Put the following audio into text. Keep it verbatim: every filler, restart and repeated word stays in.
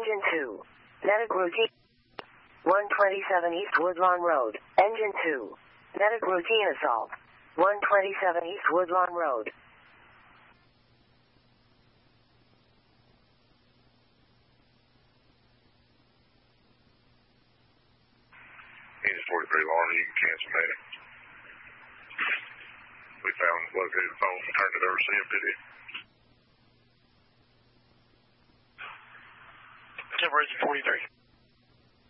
Engine two. Medic routine. one twenty-seven East Woodlawn Road. Engine two. Medic routine assault. one twenty-seven East Woodlawn Road. Engine forty-three, Lorna, you can cancel medic. We found located the phone and turned it over to C M P D. Temporary forty-three.